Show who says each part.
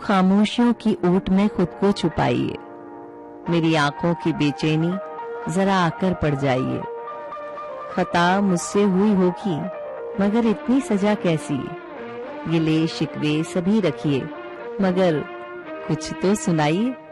Speaker 1: खामोशियों की ऊट में खुद को छुपाइए। मेरी आंखों की बेचैनी जरा आकर पड़ जाइए। खता मुझसे हुई होगी मगर इतनी सजा कैसी। गिले शिकवे सभी रखिए मगर कुछ तो सुनाइए।